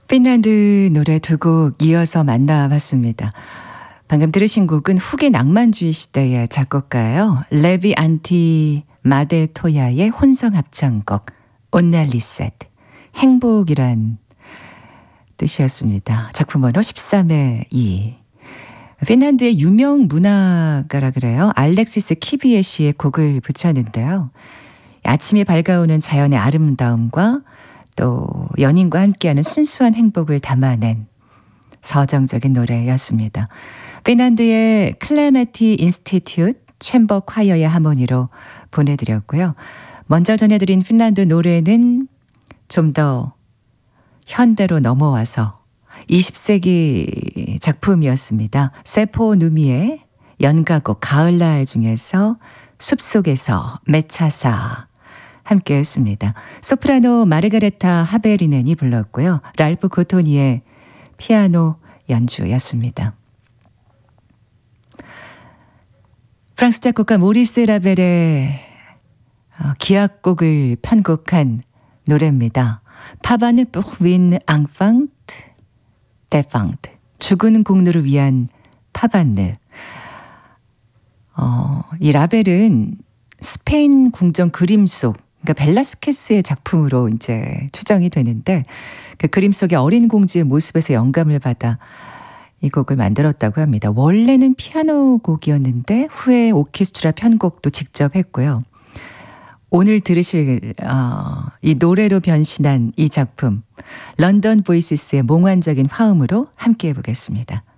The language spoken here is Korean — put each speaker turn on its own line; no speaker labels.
핀란드 노래 두 곡 이어서 만나봤습니다. 방금 들으신 곡은 후기 낭만주의 시대의 작곡가예요. 레비 안티 마데토야의 혼성 합창곡 온날리셋 행복이란 뜻이었습니다. 작품 번호 13의 2. 핀란드의 유명 문화가라 그래요. 알렉시스 키비에시의 곡을 붙였는데요. 아침이 밝아오는 자연의 아름다움과 또 연인과 함께하는 순수한 행복을 담아낸 서정적인 노래였습니다. 핀란드의 클레메티 인스티튜트 챔버 콰이어의 하모니로 보내드렸고요. 먼저 전해드린 핀란드 노래는 좀 더 현대로 넘어와서 20세기 작품이었습니다. 세포 누미의 연가곡 가을날 중에서 숲속에서 매차사 함께 했습니다. 소프라노 마르가레타 하베리넨이 불렀고요. 랄프 고토니의 피아노 연주였습니다. 프랑스 작곡가 모리스 라벨의 기악곡을 편곡한 노래입니다. 파바느 뿌윈 앙팡트 데팡트 죽은 공로를 위한 파바느. 이 라벨은 스페인 궁정 그림 속, 그러니까 벨라스케스의 작품으로 이제 추정이 되는데 그 그림 속의 어린 공주의 모습에서 영감을 받아 이 곡을 만들었다고 합니다. 원래는 피아노 곡이었는데 후에 오케스트라 편곡도 직접 했고요. 오늘 들으실 이 노래로 변신한 이 작품 런던 보이시스의 몽환적인 화음으로 함께 해보겠습니다.